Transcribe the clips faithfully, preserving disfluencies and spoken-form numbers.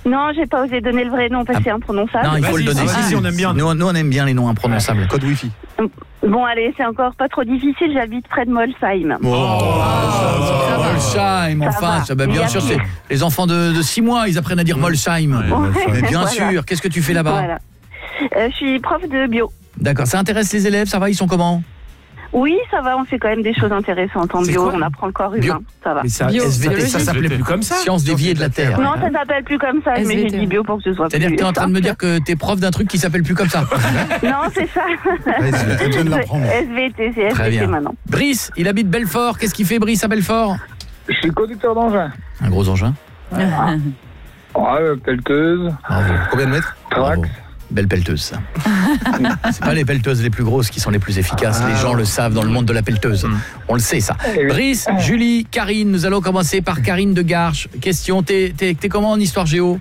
Non, j'ai pas osé donner le vrai nom parce que Ah. c'est imprononçable. Non, il faut Vas-y, le donner. si, si, si, on aime bien. Nous, nous, on aime bien les noms imprononçables. Code Wi-Fi. Bon, allez, c'est encore pas trop difficile, j'habite près de Molsheim. Molsheim, Ça enfin, va. ça, bah, bien Il y a sûr, pire. c'est les enfants de, de six mois, ils apprennent à dire Molsheim. Mais bien Voilà. sûr, qu'est-ce que tu fais là-bas? Voilà. Euh, je suis prof de bio. D'accord, ça intéresse les élèves, ça va, ils sont comment? Oui, ça va, on fait quand même des choses intéressantes en C'est bio, quoi on apprend le corps Bio. humain, ça va. Mais ça, Bio, S V T, ça biologie. s'appelait plus comme ça. Sciences des vies et de la terre. Non, ça s'appelle plus comme ça, mais S V T. j'ai dit bio pour que ce soit plus C'est-à-dire que tu es en train de me dire simple. que t'es prof d'un truc qui s'appelle plus comme ça. Non, c'est ça. Ouais, c'est très bien de l'apprendre. S V T, c'est Très S V T bien. maintenant. Brice, il habite Belfort. Qu'est-ce qu'il fait, Brice, à Belfort? Je suis conducteur d'engin. Un gros engin. Ouais, pelleteuse, Bravo. Combien de mètres? Bravo. trax. Belle pelleteuse, ça. C'est pas les pelleteuses les plus grosses qui sont les plus efficaces. Les gens le savent dans le monde de la pelleteuse. On le sait, ça. Eh oui. Brice, Julie, Karine, nous allons commencer par Karine de Garches. Question, t'es, t'es, t'es comment en histoire géo?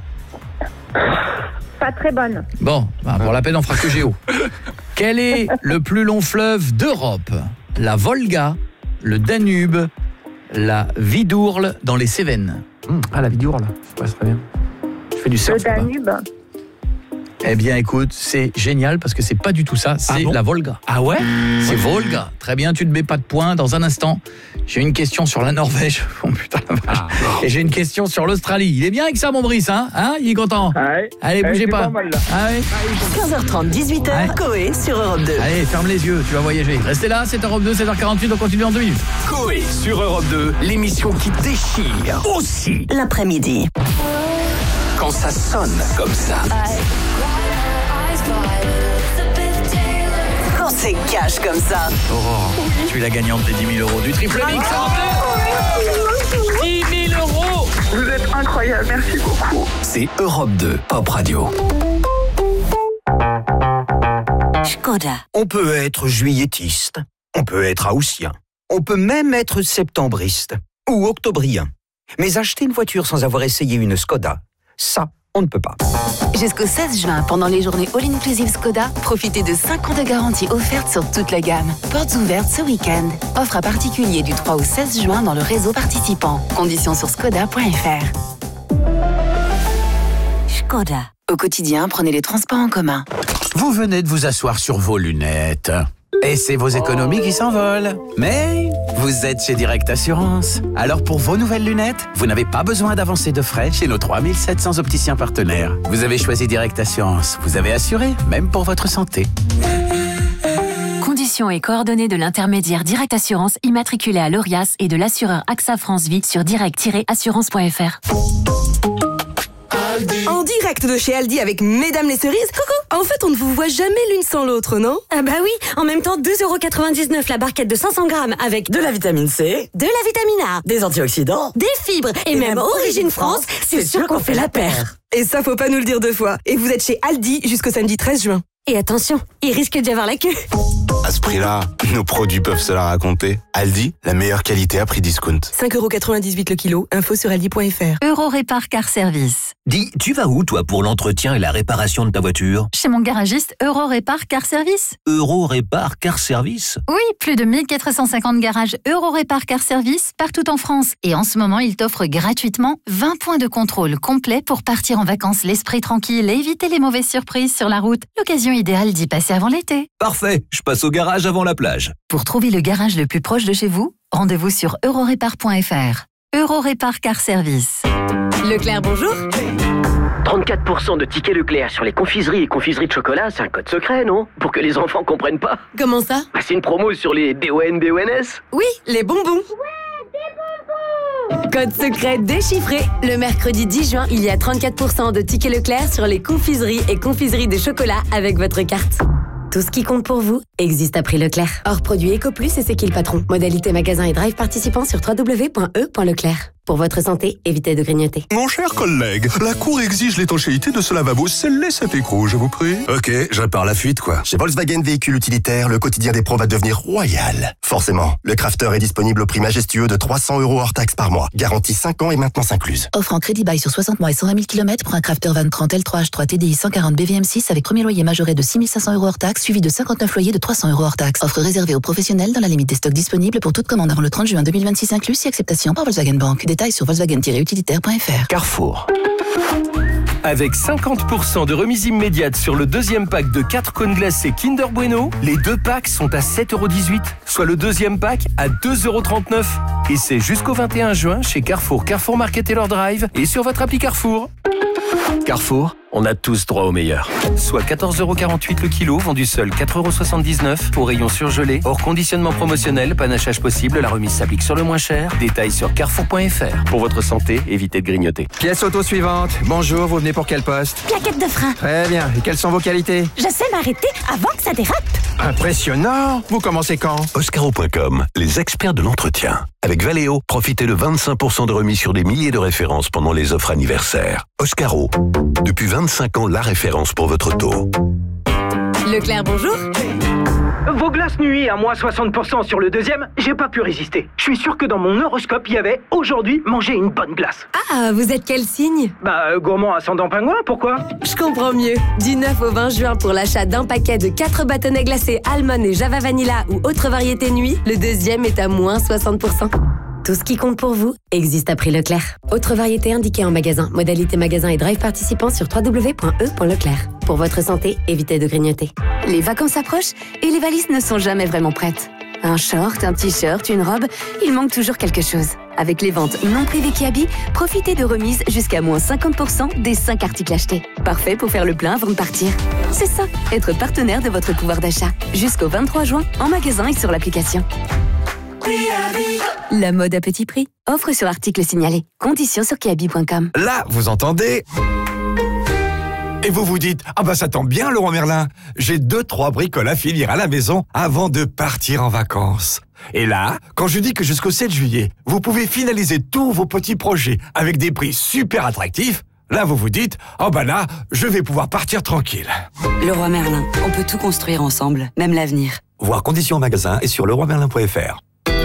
Pas très bonne. Bon, bah, pour la peine, on fera que géo. Quel est le plus long fleuve d'Europe? La Volga, le Danube, la Vidourle dans les Cévennes. Ah, la vidéo, là. Ouais, c'est très bien. Je fais du Le surf là-bas. Danube. Eh bien, écoute, c'est génial parce que c'est pas du tout ça, c'est Ah bon la Volga. Ah ouais? C'est Volga. Très bien, tu ne mets pas de points. Dans un instant, j'ai une question sur la Norvège. Oh putain, la vache. Et j'ai une question sur l'Australie. Il est bien avec ça, mon Brice, hein, hein? Il est content. Ouais. Allez, Ouais, bougez c'est pas. pas mal, là. Ah ouais. quinze heures trente, dix-huit heures, Ouais. Coé sur Europe deux. Allez, ferme les yeux, tu vas voyager. Restez là, c'est Europe deux, sept heures quarante-huit, on continue en deux minutes. Coé sur Europe deux, l'émission qui déchire aussi L'après-midi. quand ça sonne comme ça. Quand c'est cash comme ça. Aurore, tu es la gagnante des dix mille euros du triple mix. Europe deux. dix mille euros. Vous êtes incroyable, merci beaucoup. C'est Europe deux, Pop Radio. Skoda. On peut être juilletiste, on peut être haussien, on peut même être septembriste ou octobrien. Mais acheter une voiture sans avoir essayé une Skoda, ça, on ne peut pas. Jusqu'au seize juin, pendant les journées All-Inclusive Skoda, profitez de cinq ans de garantie offerte sur toute la gamme. Portes ouvertes ce week-end. Offre à particulier du trois au seize juin dans le réseau participant. Conditions sur skoda point f r. Skoda. Au quotidien, prenez les transports en commun. Vous venez de vous asseoir sur vos lunettes. Et c'est vos économies qui s'envolent. Mais vous êtes chez Direct Assurance. Alors pour vos nouvelles lunettes, vous n'avez pas besoin d'avancer de frais chez nos trois mille sept cents opticiens partenaires. Vous avez choisi Direct Assurance. Vous avez assuré, même pour votre santé. Conditions et coordonnées de l'intermédiaire Direct Assurance immatriculé à l'Orias et de l'assureur AXA France Vie sur direct tiret assurance point f r. En direct de chez Aldi avec Mesdames les cerises. Coucou. En fait, on ne vous voit jamais l'une sans l'autre, non? Ah bah oui, en même temps, deux euros quatre-vingt-dix-neuf la barquette de cinq cents grammes avec De la vitamine C, de la vitamine A, des antioxydants, des fibres et, même Origine France, c'est sûr qu'on fait la paire. Et ça, faut pas nous le dire deux fois. Et vous êtes chez Aldi jusqu'au samedi treize juin. Et attention, il risque d'y avoir la queue. À ce prix-là, nos produits peuvent se la raconter. Aldi, la meilleure qualité à prix discount. cinq euros quatre-vingt-dix-huit le kilo, info sur aldi point f r. Eurorépar Car Service. Dis, tu vas où toi pour l'entretien et la réparation de ta voiture? Chez mon garagiste Eurorépar Car Service. Eurorépar Car Service? Oui, plus de mille quatre cent cinquante garages Eurorépar Car Service partout en France. Et en ce moment, il t'offre gratuitement vingt points de contrôle complets pour partir en vacances l'esprit tranquille et éviter les mauvaises surprises sur la route. L'occasion idéale d'y passer avant l'été. Parfait, je passe au garage avant la plage. Pour trouver le garage le plus proche de chez vous, rendez-vous sur eurorépar point f r. Eurorépar Car Service. Leclerc, bonjour. trente-quatre pour cent de tickets Leclerc sur les confiseries et confiseries de chocolat, c'est un code secret, non? Pour que les enfants comprennent pas. Comment ça? Bah, c'est une promo sur les B O N B O N S. Oui, les bonbons. Code secret déchiffré. Le mercredi dix juin, il y a trente-quatre pour cent de tickets Leclerc sur les confiseries et confiseries de chocolat avec votre carte. Tout ce qui compte pour vous existe à prix Leclerc. Hors produit EcoPlus et c'est qui le patron. Modalité magasin et drive participant sur w w w point e point leclerc. Pour votre santé, évitez de grignoter. Mon cher collègue, la Cour exige l'étanchéité de ce lavabo scellé cet écrou, je vous prie. Ok, je répare la fuite, quoi. Chez Volkswagen Véhicules Utilitaires, le quotidien des pros va devenir royal. Forcément, le Crafter est disponible au prix majestueux de trois cents euros hors taxe par mois. Garantie cinq ans et maintenance incluse. Offre en crédit bail sur soixante mois et cent vingt mille kilomètres pour un Crafter vingt trente L trois H trois T D I cent quarante B V M six avec premier loyer majoré de six mille cinq cents euros hors taxe, suivi de cinquante-neuf loyers de trois cents euros hors taxe. Offre réservée aux professionnels dans la limite des stocks disponibles pour toute commande avant le trente juin deux mille vingt-six inclus si acceptation par Volkswagen Bank. Détails sur volkswagen tiret utilitaire point f r. Carrefour. Avec cinquante pour cent de remise immédiate sur le deuxième pack de quatre cônes glacés Kinder Bueno, les deux packs sont à sept euros dix-huit, soit le deuxième pack à deux euros trente-neuf. Et c'est jusqu'au vingt et un juin chez Carrefour, Carrefour Market et leur Drive et sur votre appli Carrefour. Carrefour, on a tous droit au meilleur. Soit quatorze euros quarante-huit le kilo, vendu seul quatre euros soixante-dix-neuf, au rayon surgelé, hors conditionnement promotionnel, panachage possible, la remise s'applique sur le moins cher. Détails sur carrefour point f r. Pour votre santé, évitez de grignoter. Pièce auto suivante. Bonjour, vous venez pour quel poste? Plaquette de frein. Très bien. Et quelles sont vos qualités? Je sais m'arrêter avant que ça dérape. Impressionnant. Vous commencez quand? Oscaro point com, les experts de l'entretien. Avec Valeo, profitez de vingt-cinq pour cent de remise sur des milliers de références pendant les offres anniversaires. Oscaro, depuis vingt-cinq ans, la référence pour votre auto. Leclerc, bonjour. Vos glaces nuit à moins soixante pour cent sur le deuxième, j'ai pas pu résister. Je suis sûr que dans mon horoscope, il y avait « Aujourd'hui, manger une bonne glace ». Ah, vous êtes quel signe? Bah, euh, gourmand ascendant pingouin, pourquoi? Je comprends mieux. Du neuf au vingt juin, pour l'achat d'un paquet de quatre bâtonnets glacés Almond et Java Vanilla ou autre variété nuit, le deuxième est à moins soixante pour cent. Tout ce qui compte pour vous existe à prix Leclerc. Autre variété indiquée en magasin. Modalité magasin et drive participant sur w w w point e point leclerc. Pour votre santé, évitez de grignoter. Les vacances approchent et les valises ne sont jamais vraiment prêtes. Un short, un t-shirt, une robe, il manque toujours quelque chose. Avec les ventes non privées Kiabi, profitez de remises jusqu'à moins cinquante pour cent des cinq articles achetés. Parfait pour faire le plein avant de partir. C'est ça, être partenaire de votre pouvoir d'achat. Jusqu'au vingt-trois juin, en magasin et sur l'application. La mode à petit prix. Offre sur article signalé. Conditions sur kiabi point com. Là, vous entendez? Et vous vous dites, ah bah ça tombe bien Leroy Merlin, j'ai deux, trois bricoles à finir à la maison avant de partir en vacances. Et là, quand je dis que jusqu'au sept juillet, vous pouvez finaliser tous vos petits projets avec des prix super attractifs, là vous vous dites, oh bah là, je vais pouvoir partir tranquille. Leroy Merlin, on peut tout construire ensemble, même l'avenir. Voir conditions en magasin et sur leroy merlin point f r.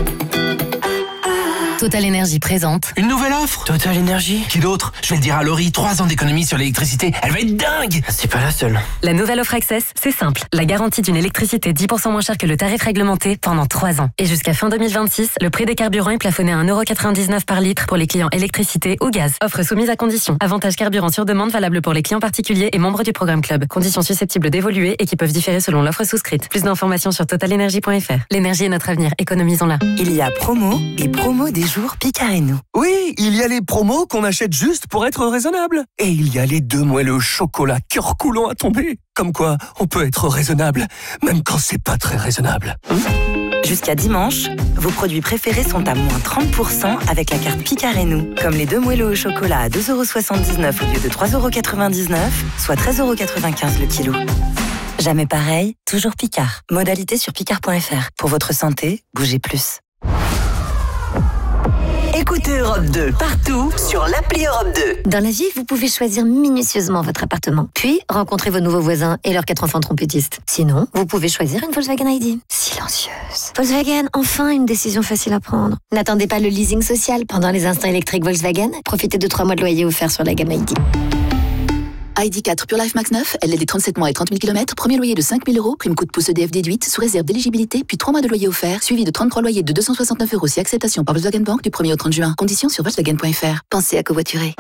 Total Énergie présente. Une nouvelle offre Total Énergie. Qui d'autre? Je vais le dire à Laurie, trois ans d'économie sur l'électricité. Elle va être dingue. C'est pas la seule. La nouvelle offre Access, c'est simple. La garantie d'une électricité dix pour cent moins chère que le tarif réglementé pendant trois ans. Et jusqu'à fin deux mille vingt-six, le prix des carburants est plafonné à un euro quatre-vingt-dix-neuf par litre pour les clients électricité ou gaz. Offre soumise à conditions. Avantage carburant sur demande valable pour les clients particuliers et membres du programme Club. Conditions susceptibles d'évoluer et qui peuvent différer selon l'offre souscrite. Plus d'informations sur total énergie point f r. L'énergie est notre avenir. Économisons-la. Il y a promo et promo des jours Picard et nous. Oui, il y a les promos qu'on achète juste pour être raisonnable. Et il y a les deux moelleux au chocolat cœur coulant à tomber. Comme quoi, on peut être raisonnable, même quand c'est pas très raisonnable. Hein? Jusqu'à dimanche, vos produits préférés sont à moins trente pour cent avec la carte Picard et nous. Comme les deux moelleux au chocolat à deux euros soixante-dix-neuf au lieu de trois euros quatre-vingt-dix-neuf, soit treize euros quatre-vingt-quinze le kilo. Jamais pareil, toujours Picard. Modalité sur picard point f r. Pour votre santé, bougez plus. Écoutez Europe deux partout sur l'appli Europe deux. Dans la vie, vous pouvez choisir minutieusement votre appartement, puis rencontrer vos nouveaux voisins et leurs quatre enfants trompettistes. Sinon, vous pouvez choisir une Volkswagen I D. Silencieuse. Volkswagen, enfin une décision facile à prendre. N'attendez pas le leasing social pendant les instants électriques Volkswagen. Profitez de trois mois de loyer offerts sur la gamme I D. I D quatre Pure Life Max neuf, L L D trente-sept mois et trente mille kilomètres, premier loyer de cinq mille euros, prime coup de pouce E D F déduite, sous réserve d'éligibilité, puis trois mois de loyer offert, suivi de trente-trois loyers de deux cent soixante-neuf euros si acceptation par Volkswagen Bank du premier au trente juin. Conditions sur volkswagen point f r. Pensez à covoiturer.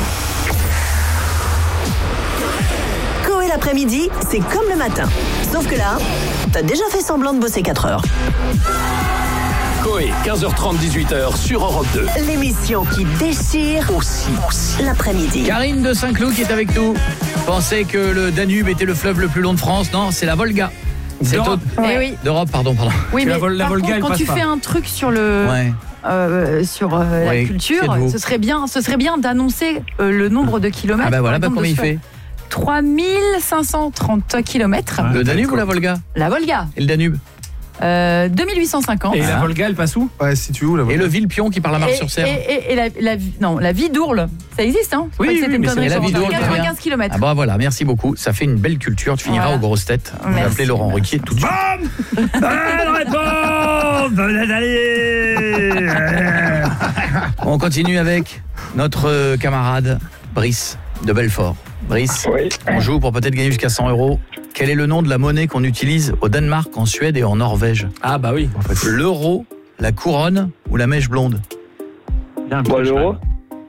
Coé l'après-midi, c'est comme le matin. Sauf que là, t'as déjà fait semblant de bosser quatre heures. Coé, quinze heures trente, dix-huit heures sur Europe deux. L'émission qui déchire aussi, aussi l'après-midi. Karine de Saint-Cloud qui est avec nous. Pensait que le Danube était le fleuve le plus long de France. Non, c'est la Volga. C'est D'Europe. au- Eh oui. D'Europe, pardon, pardon. Oui, mais la, Vol- la par Volga, contre, elle quand passe tu pas. fais un truc sur le Ouais. euh, sur euh, Oui, la culture, faites-vous. ce serait bien, ce serait bien d'annoncer euh, le nombre de kilomètres. Ah bah voilà, par bah exemple, combien il de fait trois mille cinq cent trente kilomètres. Le Danube ou la Volga La Volga. Et le Danube Euh, deux mille huit cent cinquante. Et la Volga, elle passe où? Ouais, si tu où la Volga? Et le Vilpion qui part à Et, Mar-sur-Cère. et, et- et la, la, non, la Vidourle, ça existe, hein? Je Oui, crois que oui, c'était une mais connerie c'est la sur Vidourle, quatre-vingt-quinze kilomètres. Ah bah voilà, merci beaucoup. Ça fait une belle culture. Tu finiras Voilà. aux grosses têtes. On va Merci, appeler Laurent Ruquier tout de suite. Bonne réponse. Bonne année. On continue avec notre euh, camarade Brice de Belfort. Brice, on joue pour peut-être gagner jusqu'à cent euros. Quel est le nom de la monnaie qu'on utilise au Danemark, en Suède et en Norvège? Ah bah oui. L'euro, la couronne ou la mèche blonde? Bon, l'euro.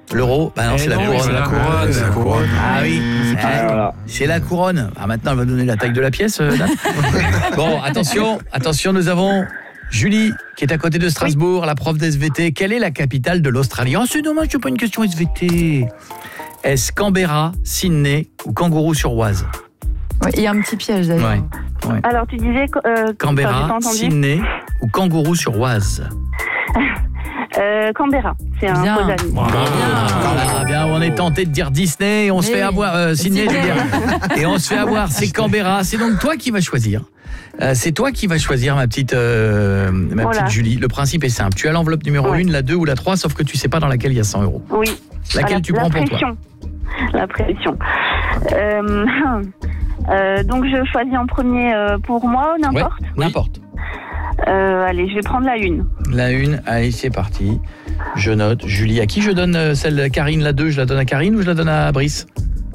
L'euro, bah non, Eh c'est la non, couronne. c'est la couronne, c'est la couronne. Ah oui, c'est Ah, voilà. c'est la couronne. Ah, maintenant, elle va donner la taille de la pièce. euh, Dan. Bon, attention, attention, nous avons Julie qui est à côté de Strasbourg, la prof d'S V T. Quelle est la capitale de l'Australie? Oh, c'est dommage, c'est pas une question S V T. Est-ce Canberra, Sydney ou Kangourou-sur-Oise? Ouais, il y a un petit piège d'ailleurs. Ouais, ouais. Alors, tu disais... Euh, Canberra, j'ai pas entendu. Sydney ou Kangourou-sur-Oise? Euh, Canberra, c'est un Bien. faux ami. Ah, bien, on est tenté de dire Disney et on se Mais fait oui. avoir euh, Sydney, je veux Sydney. dire. Et on se fait avoir, c'est Canberra. C'est donc toi qui vas choisir. Euh, c'est toi qui vas choisir, ma petite, euh, ma Voilà. petite Julie. Le principe est simple. Tu as l'enveloppe numéro Ouais. un, la deux ou la trois, sauf que tu sais pas dans laquelle il y a cent euros. Oui. Laquelle Voilà, tu la prends pour toi? pression. La pression. Euh, euh, donc, je choisis en premier euh, pour moi ou n'importe? Ouais, n'importe. Euh, allez, je vais prendre la une. La une, allez, c'est parti. Je note. Julie, à qui je donne euh, celle de Karine, la deux? Je la donne à Karine ou je la donne à Brice?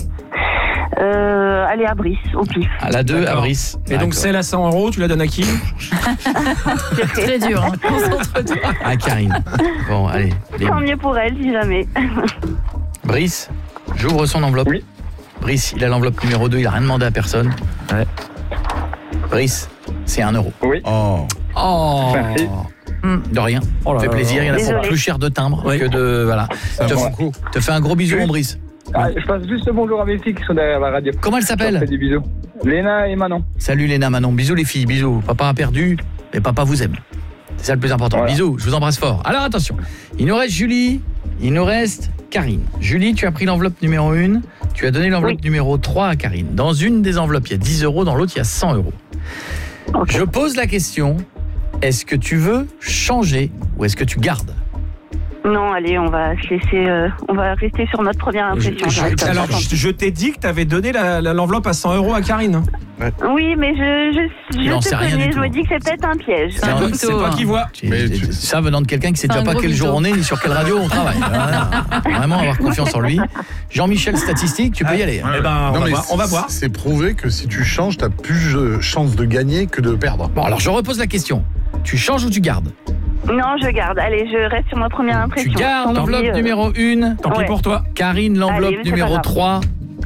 Euh, allez, à Brice, au pif. À la deux, à D'accord. Brice. Et donc, celle à cent euros, tu la donnes à qui? C'est très dur, hein. Concentre-toi. À Karine. Bon, allez. les- Tant mieux pour elle, si jamais. Brice, j'ouvre son enveloppe. Oui. Brice, il a l'enveloppe numéro deux, il a rien demandé à personne. Ouais. Brice, c'est un euro. Oui. Oh. Oh Merci. De rien. Oh là fait là plaisir, il y en a Désolée. pour plus cher de timbre Oui. que de... Voilà. Ça Te, va f- beaucoup. te fais un gros bisou, Oui. mon Brice. Ah, je passe juste le bonjour à mes filles qui sont derrière la radio. Comment elle Je leur s'appelle? fais des bisous. Léna et Manon. Salut Léna, Manon. Bisous les filles, bisous. Papa a perdu, mais papa vous aime. C'est ça le plus important. Voilà. Bisous, je vous embrasse fort. Alors attention, il nous reste Julie, il nous reste Karine. Julie, tu as pris l'enveloppe numéro un, tu as donné l'enveloppe Oui. numéro trois à Karine. Dans une des enveloppes, il y a dix euros, dans l'autre, il y a cent euros. Ok. Je pose la question, est-ce que tu veux changer ou est-ce que tu gardes? Non, allez, on va se laisser... euh, on va rester sur notre première impression. Je- ça reste alors, important. je, je t'ai dit que t'avais donné la- la- l'enveloppe à cent euros à Karine. Oui, mais je, je, Il je en te sait rien connais, du je tout. me dis que c'est peut-être un piège. C'est un C'est mytho, C'est toi hein. qui vois. Tu- tu- Ça venant de quelqu'un qui sait C'est déjà un pas gros quel jour mytho. on est ni sur quelle radio on travaille. Voilà. Vraiment avoir confiance en lui. Jean-Michel Statistique, tu peux y aller. hein. Eh ben, on Non, va mais voir. On va c'est- voir. C'est prouvé que si tu changes, t'as plus de chances de gagner que de perdre. Bon, alors je repose la question. Tu changes ou tu gardes? Non, je garde. Allez, je reste sur ma première impression. Tu gardes Tant l'enveloppe pis, euh, numéro un. Tant pis Ouais. pour toi. Karine, l'enveloppe Allez, mais c'est numéro pas grave. trois.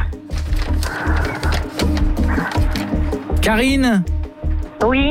Karine Oui.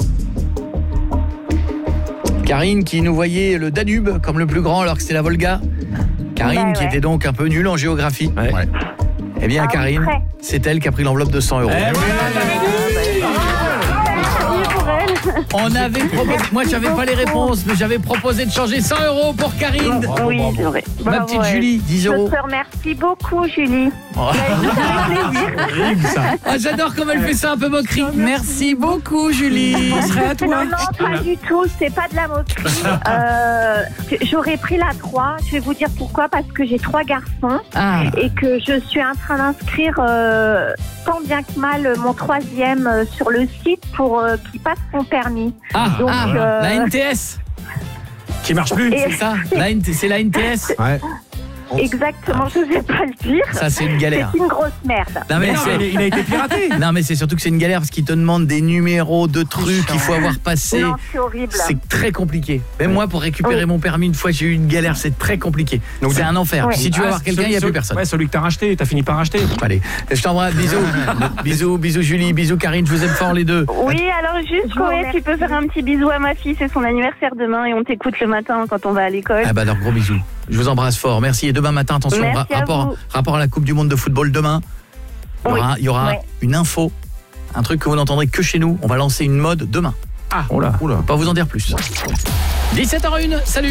Karine qui nous voyait le Danube comme le plus grand alors que c'était la Volga. Karine Bah qui ouais. était donc un peu nulle en géographie. Ouais. Ouais. Eh bien Ah oui, Karine, très. c'est elle qui a pris l'enveloppe de cent euros. Eh oui, Merci pour elle. On avait proposé, moi j'avais pas les réponses, mais j'avais proposé de changer cent euros pour Karine. Oui, c'est vrai. Ma Bravo, petite elle. Julie, dix euros. Je te remercie beaucoup, Julie. Oh. Avec plaisir. Ah, j'adore comme elle fait ça un peu moquerie. Merci beaucoup Julie. Non, non, pas du tout. C'est pas de la moquerie. Euh, J'aurais pris la trois. Je vais vous dire pourquoi. Parce que j'ai trois garçons Ah. et que je suis en train d'inscrire euh, tant bien que mal mon troisième euh, sur le site pour euh, qu'il passe son permis. Ah, Donc, ah, euh, la N T S qui marche plus. Et- C'est ça, la N T c'est la N T S. Ouais. Exactement, je ne sais pas le dire. Ça, c'est une galère. C'est une grosse merde. Non mais, Mais non, c'est- il, il a été piraté. non mais c'est surtout que c'est une galère parce qu'ils te demandent des numéros de trucs qu'il faut avoir passé. Non, c'est horrible. C'est très compliqué. Même moi pour récupérer mon permis une fois j'ai eu une galère, c'est très compliqué. Donc c'est un enfer. Ouais. Puis si tu veux Ah, avoir quelqu'un, il celui- n'y a plus celui- personne. Ouais, celui que t'as racheté, t'as fini par racheter. Allez, je t'embrasse, bisous. bisous, bisous Julie, bisous Karine, je vous aime fort les deux. Oui, alors juste, Chloé, tu peux faire un petit bisou à ma fille, c'est son anniversaire demain et on t'écoute le matin quand on va à l'école. Ah bah alors gros bisous. Je vous embrasse fort. Merci et demain matin attention Merci ra- à rapport vous. rapport à la Coupe du monde de football demain. Il y aura, il y aura Ouais. une info, un truc que vous n'entendrez que chez nous. On va lancer une mode demain. Ah, oh là. Je peux pas vous en dire plus. dix-sept heures une, salut.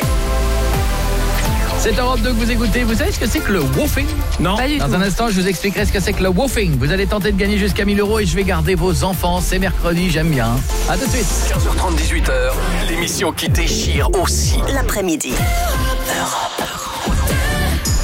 C'est Europe deux que vous écoutez. Vous savez ce que c'est que le woofing? Non. Pas du Dans tout. un instant, je vous expliquerai ce que c'est que le woofing. Vous allez tenter de gagner jusqu'à mille euros et je vais garder vos enfants. C'est mercredi, j'aime bien. À tout de suite. quinze heures trente, dix-huit heures, l'émission qui déchire aussi. L'après-midi.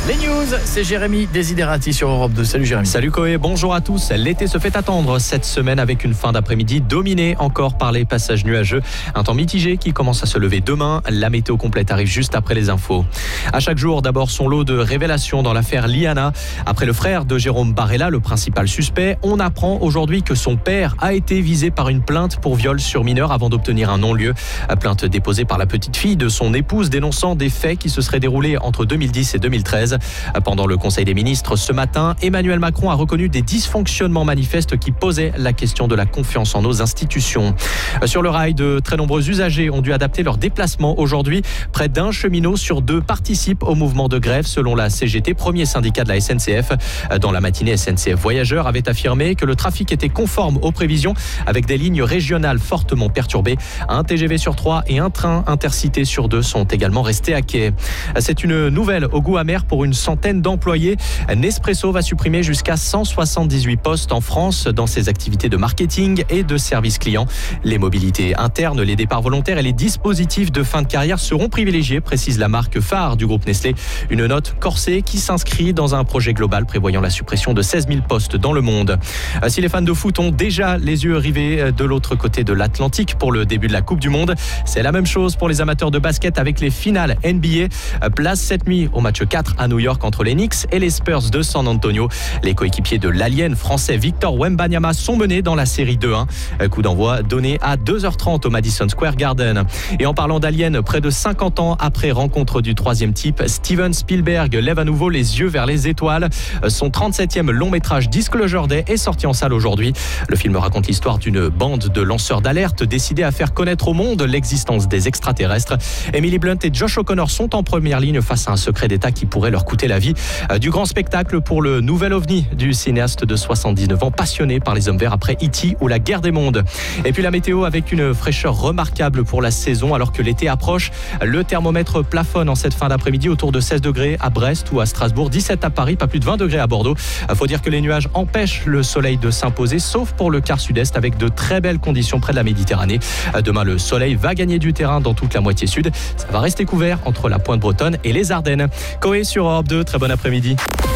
Les news, c'est Jérémy Desiderati sur Europe deux. Salut Jérémy. Salut Koé, bonjour à tous. L'été se fait attendre cette semaine avec une fin d'après-midi dominée encore par les passages nuageux. Un temps mitigé qui commence à se lever demain. La météo complète arrive juste après les infos. À chaque jour, d'abord son lot de révélations dans l'affaire Liana. Après le frère de Jérôme Barella, le principal suspect, on apprend aujourd'hui que son père a été visé par une plainte pour viol sur mineur avant d'obtenir un non-lieu. Plainte déposée par la petite fille de son épouse dénonçant des faits qui se seraient déroulés entre deux mille dix et deux mille treize. Pendant le Conseil des ministres ce matin, Emmanuel Macron a reconnu des dysfonctionnements manifestes qui posaient la question de la confiance en nos institutions. Sur le rail, de très nombreux usagers ont dû adapter leurs déplacements aujourd'hui. Près d'un cheminot sur deux participe au mouvement de grève selon la C G T, premier syndicat de la S N C F. Dans la matinée, S N C F Voyageurs avait affirmé que le trafic était conforme aux prévisions avec des lignes régionales fortement perturbées. Un T G V sur trois et un train intercité sur deux sont également restés à quai. C'est une nouvelle au goût amer pour une centaine d'employés. Nespresso va supprimer jusqu'à cent soixante-dix-huit postes en France dans ses activités de marketing et de service client. Les mobilités internes, les départs volontaires et les dispositifs de fin de carrière seront privilégiés, précise la marque phare du groupe Nestlé. Une note corsée qui s'inscrit dans un projet global prévoyant la suppression de seize mille postes dans le monde. Si les fans de foot ont déjà les yeux rivés de l'autre côté de l'Atlantique pour le début de la Coupe du Monde, c'est la même chose pour les amateurs de basket avec les finales N B A. Place cette nuit au match quatre à New York entre les Knicks et les Spurs de San Antonio. Les coéquipiers de l'alien français Victor Wembanyama sont menés dans la série deux un. Coup d'envoi donné à deux heures trente au Madison Square Garden. Et en parlant d'alien, près de cinquante ans après rencontre du troisième type, Steven Spielberg lève à nouveau les yeux vers les étoiles. Son trente-septième long métrage Disclosure Day est sorti en salle aujourd'hui. Le film raconte l'histoire d'une bande de lanceurs d'alerte décidés à faire connaître au monde l'existence des extraterrestres. Emily Blunt et Josh O'Connor sont en première ligne face à un secret d'État qui pourrait leur coûter la vie. Du grand spectacle pour le nouvel ovni du cinéaste de soixante-dix-neuf ans, passionné par les hommes verts après E T ou la guerre des mondes. Et puis la météo avec une fraîcheur remarquable pour la saison alors que l'été approche. Le thermomètre plafonne en cette fin d'après-midi autour de seize degrés à Brest ou à Strasbourg, dix-sept à Paris, pas plus de vingt degrés à Bordeaux. Il faut dire que les nuages empêchent le soleil de s'imposer, sauf pour le quart sud-est avec de très belles conditions près de la Méditerranée. Demain, le soleil va gagner du terrain dans toute la moitié sud. Ça va rester couvert entre la pointe bretonne et les Ardennes. Koé sur Europe deux, très bon après-midi.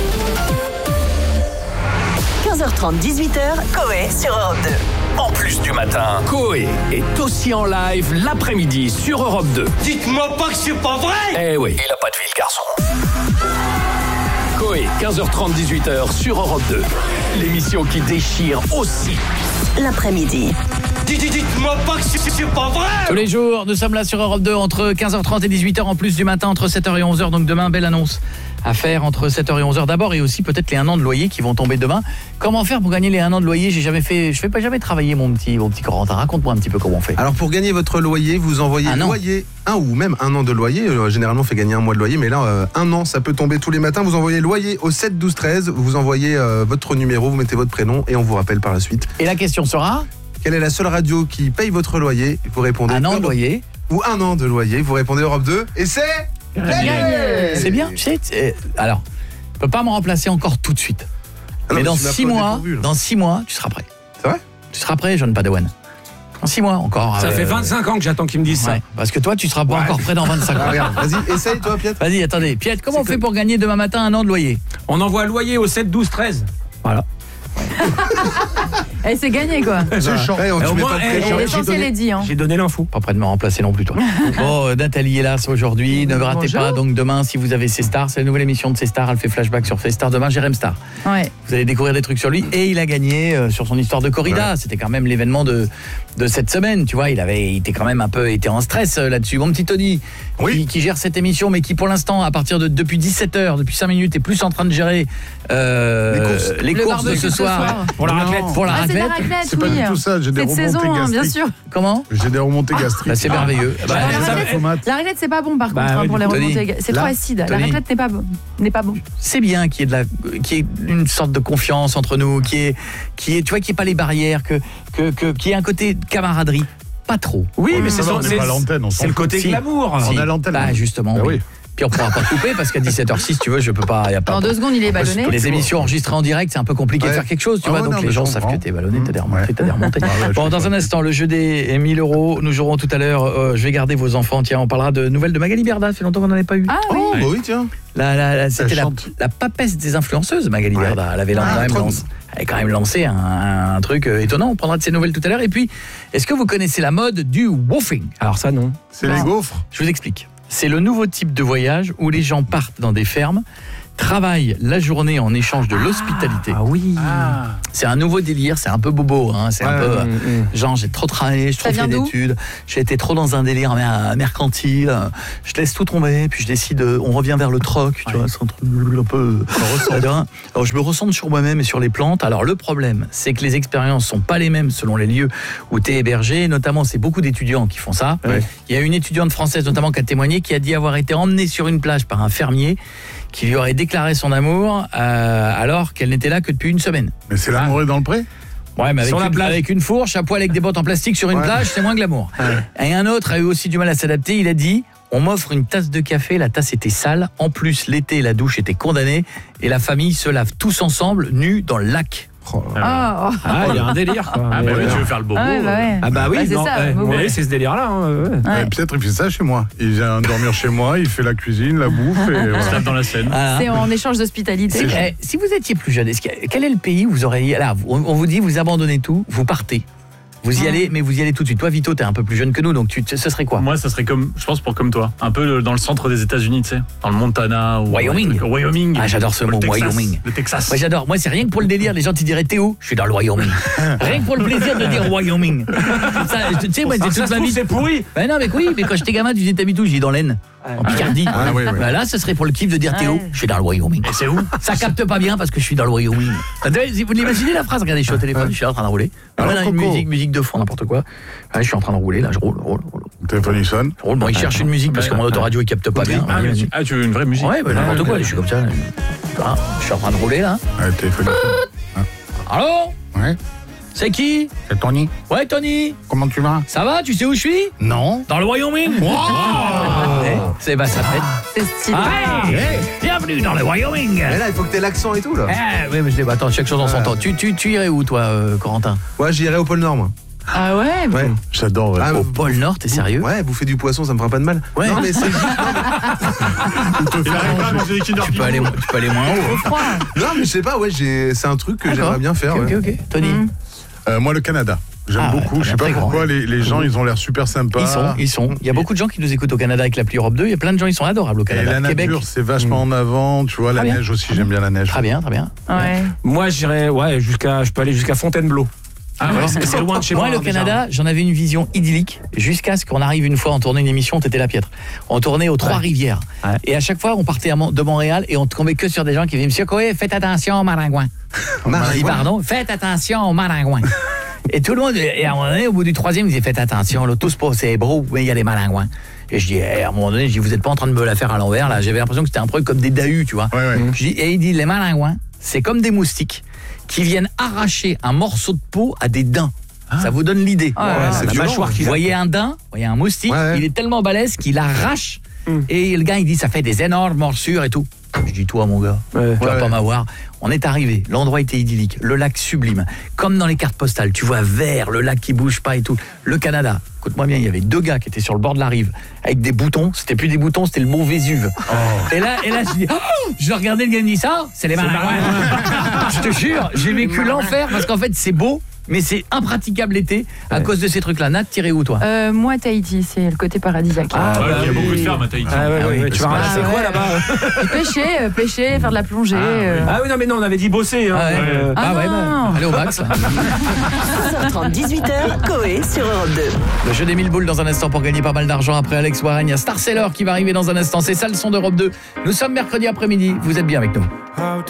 quinze heures trente, dix-huit heures, Koé sur Europe deux. En plus du matin, Koé est aussi en live l'après-midi sur Europe deux. Dites-moi pas que c'est pas vrai! Eh oui, il a pas de vie le garçon. Koé, quinze heures trente, dix-huit heures sur Europe deux. L'émission qui déchire aussi l'après-midi. Dites-moi pas que c'est pas vrai! Tous les jours, nous sommes là sur Europe deux entre quinze heures trente et dix-huit heures en plus du matin, entre sept heures et onze heures. Donc demain, belle annonce à faire entre sept heures et onze heures d'abord, et aussi peut-être les un an de loyer qui vont tomber demain. Comment faire pour gagner les un an de loyer? J'ai jamais fait, je fais pas jamais travailler mon petit mon petit Corentin. Raconte-moi un petit peu comment on fait. Alors pour gagner votre loyer, vous envoyez un loyer, un ou même un an de loyer. Euh, généralement on fait gagner un mois de loyer, mais là euh, un an, ça peut tomber tous les matins. Vous envoyez loyer au sept douze treize, vous envoyez euh, votre numéro, vous mettez votre prénom et on vous rappelle par la suite. Et la question sera: quelle est la seule radio qui paye votre loyer? Vous répondez un an de loyer ou un an de loyer. Vous répondez Europe deux et c'est gagné. C'est bien, tu sais. C'est... Alors, tu peux pas me remplacer encore tout de suite. Ah non, mais dans six mois, dépourvu, dans six mois, tu seras prêt. C'est vrai? Tu seras prêt, John Padawan. Dans six mois encore. Ça euh... fait vingt-cinq ans que j'attends qu'ils me disent ouais, ça. Parce que toi, tu seras pas ouais. encore prêt dans vingt-cinq ans. Regarde, vas-y, essaye toi, Piet. Vas-y, attendez. Piet, comment c'est on fait que... pour gagner demain matin un an de loyer? On envoie loyer au sept douze treize. Voilà. Eh, c'est gagné quoi. C'est chiant. Hey, au moins, hey, l'essentiel est dit. Hein. J'ai donné l'info. Pas prêt de me remplacer non plus toi. Bon, euh, Nathalie est là aujourd'hui. Ne ratez Bonjour. pas donc demain si vous avez C Star, c'est la nouvelle émission de C Star. Elle fait flashback sur C Star demain. Jérém Star. Ouais. Vous allez découvrir des trucs sur lui et il a gagné euh, sur son histoire de corrida. Ouais. C'était quand même l'événement de de cette semaine. Tu vois, il avait, il était quand même un peu, était en stress euh, là-dessus. Mon petit Tony, oui. qui, qui gère cette émission, mais qui pour l'instant, à partir de depuis dix-sept heures, depuis cinq minutes, est plus en train de gérer euh, les courses, les courses de ce soir. soir. Pour la raclette. Pour la ah, raclette. C'est, la raclette, c'est pas oui. du tout ça, j'ai des Cette remontées saison, gastriques. hein, bien sûr. Comment? J'ai des remontées gastriques. Bah, c'est merveilleux. Bah, bah, la, raclette, la raclette, c'est pas bon par bah, contre, oui, hein, pour les remontées. C'est trop acide. La raclette n'est pas bon. N'est pas bon. C'est bien qu'il y ait de la, qu'il y ait une sorte de confiance entre nous, qui est, qui est, tu vois, qu'il n'y ait pas les barrières, que, que, que, qu'il y ait un côté camaraderie. Pas trop. Oui, mais c'est, c'est, c'est, c'est, pas l'antenne, on c'est le côté si. glamour. Si. On a l'antenne. Bah, justement. Bah, oui. Puis on pourra pas couper parce qu'à dix-sept heures six, tu veux, je peux pas. Y a pas Dans deux secondes, il est ballonné. Les émissions enregistrées en direct, c'est un peu compliqué ouais. de faire quelque chose, tu ah vois. Ouais, donc non, les gens savent que t'es ballonné, t'as des remontées, ouais. t'as des remontées. Ah ouais, bon, dans un instant, le jeu des mille euros, nous jouerons tout à l'heure. Euh, je vais garder vos enfants. Tiens, on parlera de nouvelles de Magali Berda. Ça fait longtemps qu'on n'en avait pas eu. Ah oui. Oh, bah oui, tiens. La, la, la, c'était la, la papesse des influenceuses, Magali ouais. Berda. Elle avait ah, quand, même lancé, elle avait quand même lancé un, un, un truc étonnant. On prendra de ses nouvelles tout à l'heure. Et puis, est-ce que vous connaissez la mode du woofing? Alors ça, non. C'est les gaufres. Je vous explique. C'est le nouveau type de voyage où les gens partent dans des fermes, travaillent la journée en échange de l'hospitalité. Ah oui. Ah. C'est un nouveau délire, c'est un peu bobo, hein. C'est ouais, un peu euh, mmh. genre j'ai trop travaillé, j'ai trop fait d'études, j'ai été trop dans un délire mercantile, je laisse tout tomber, puis je décide, on revient vers le troc, tu ouais. vois, c'est un truc un peu. Alors je me ressens sur moi-même et sur les plantes. Alors le problème, c'est que les expériences sont pas les mêmes selon les lieux où tu es hébergé. Notamment, c'est beaucoup d'étudiants qui font ça. Ouais. Il y a une étudiante française notamment qui a témoigné, qui a dit avoir été emmenée sur une plage par un fermier qui lui aurait déclaré son amour euh, alors qu'elle n'était là que depuis une semaine. Mais c'est l'amour ah. est dans le pré. Ouais, mais avec une, avec une fourche, à poil avec des bottes en plastique sur une ouais. plage, c'est moins que l'amour. Ouais. Et un autre a eu aussi du mal à s'adapter, il a dit « On m'offre une tasse de café, la tasse était sale, en plus l'été, la douche était condamnée, et la famille se lave tous ensemble, nus dans le lac. » Oh. Ah, oh. ah, il y a un délire quoi. Ah bah oui, tu veux faire le bobo. Ah, ouais, bah, ouais. ah bah oui, ouais, c'est non, ça. Ouais, ouais, c'est ce délire-là. Hein, ouais. Ouais. Peut-être il fait ça chez moi. Il vient dormir chez moi, il fait la cuisine, la bouffe et voilà. on se tape dans la scène. Ah. C'est en échange d'hospitalité. Eh, si vous étiez plus jeune, est-ce que, quel est le pays où vous auriez là, on, on vous dit vous abandonnez tout, vous partez. Vous y allez, mais vous y allez tout de suite. Toi, Vito, t'es un peu plus jeune que nous, donc tu, ce serait quoi? Moi, ça serait comme, je pense, pour comme toi, un peu dans le centre des États-Unis, tu sais, dans le Montana ou Wyoming. Au Wyoming. Ah, j'adore ce mot, Texas, Wyoming. Le Texas. Moi, j'adore. Moi, c'est rien que pour le délire. Les gens te diraient, t'es où? Je suis dans le Wyoming. Rien que pour le plaisir de dire Wyoming. Tu sais, moi, c'est toute ma vie. C'est pourri. Ben non, mais oui, mais quand j'étais gamin, tu disais, t'habites où? J'ai dit dans l'Aisne. En Picardie. Ah, oui, oui. Ben là, ce serait pour le kiff de dire, t'es où? Je suis dans le Wyoming. Et c'est où? Ça capte pas bien parce que je suis dans le Wyoming. Vous l'imaginez la phrase? Regardez, je suis au téléphone, je suis en train de rouler. Voilà, une musique, musique de fond, n'importe quoi. Ah, je suis en train de rouler, là, je roule, roule, roule. Le téléphone, il sonne. Je roule. Bon, il cherche une musique parce que mon autoradio, il capte pas bien. Ah, tu, ah, tu veux une vraie musique? Ouais, bah, n'importe quoi, je suis comme ça. Ah, je suis en train de rouler, là. Ah, le téléphone, il sonne. Allô? Ouais. C'est qui? C'est Tony. Ouais, Tony. Comment tu vas? Ça va? Tu sais où je suis? Non. Dans le Wyoming. Wow. Hey, c'est bah ça fait. C'est stylé. Ah, hey, hey, bienvenue dans le Wyoming. Mais là, il faut que t'aies l'accent et tout là. Ah, oui, mais je l'ai pas. Attends, chaque chose en son temps. Tu, tu, tu irais où, toi, euh, Corentin? Ouais, j'irais au pôle Nord, moi. Ah ouais, ouais. J'adore. Ouais. Ah, au pôle Nord, t'es sérieux? Ouais, bouffer du poisson, ça me fera pas de mal. Ouais. Non, mais c'est juste. tu peux aller, tu peux aller moins haut. Non, mais je sais pas. Ouais, j'ai. C'est un truc que j'aimerais bien faire. Ok, ok, ok. Tony. Mmh. Euh, moi, le Canada. J'aime ah, beaucoup. Ouais, je sais pas pourquoi les, les gens, ils ont l'air super sympas. Ils sont, ils sont. Il y a beaucoup de gens qui nous écoutent au Canada avec l'appli Europe deux. Il y a plein de gens, ils sont adorables au Canada. Et la Québec. nature, c'est vachement mmh. en avant. Tu vois, la très neige bien. aussi, j'aime bien la neige. Très bien, très bien. Ouais. Moi, j'irais, ouais, jusqu'à, je peux aller jusqu'à Fontainebleau. Ah ouais, c'est loin de chez moi. Moi, le Canada, j'en avais une vision idyllique jusqu'à ce qu'on arrive une fois, on tournait une émission, t'étais la piètre. On tournait aux Trois-Rivières. Ouais. Et à chaque fois, on partait de Montréal et on tombait que sur des gens qui disaient Monsieur Coé, faites attention aux maringouins. Je dis pardon, faites attention aux maringouins. Et tout le monde, et à un moment donné, au bout du troisième, ils disaient faites attention, là, tous pas, c'est bro, mais il y a des maringouins. Et je dis, eh, à un moment donné, je dis, vous êtes pas en train de me la faire à l'envers, là. J'avais l'impression que c'était un truc comme des dahus, tu vois. Ouais, ouais. Je dis, et il dit, les maringouins, c'est comme des moustiques qui viennent arracher un morceau de peau à des daims. Ah. Ça vous donne l'idée. Ah, ouais, c'est violent. Vous voyez un daim, vous voyez un moustique, ouais, ouais. il est tellement balèze qu'il arrache. Mm. Et le gars, il dit, ça fait des énormes morsures et tout. Je dis, toi, mon gars, ouais, tu vas ouais, pas ouais. m'avoir. On est arrivé, l'endroit était idyllique, le lac sublime. Comme dans les cartes postales, tu vois vert, le lac qui bouge pas et tout. Le Canada, écoute-moi bien, il y avait deux gars qui étaient sur le bord de la rive avec des boutons. C'était plus des boutons, c'était le mont Vésuve. Oh. Et là, et là, je dis, oh, je regardais le gars, il me dit ça, c'est les maringouins. Je te jure, j'ai vécu l'enfer parce qu'en fait, c'est beau. Mais c'est impraticable l'été à ouais. cause de ces trucs-là. Nat, tirez où toi? euh, Moi, Tahiti, c'est le côté paradisiaque. Ah, ouais, il y a beaucoup de fermes à Tahiti. Ah, ouais, ah, oui. Tu vas ramasser quoi là-bas? Pêcher, euh, pêcher, faire de la plongée. Ah, euh... ah oui, non, mais non, on avait dit bosser. Hein. Ah, ouais. Euh, ah, ah ouais, bah, allez au max. seize heures trente, dix-huit heures, Coé sur Europe deux. Le jeu des mille boules dans un instant pour gagner pas mal d'argent. Après Alex Warren, il y a Star Seller qui va arriver dans un instant. C'est ça le son d'Europe deux. Nous sommes mercredi après-midi. Vous êtes bien avec nous.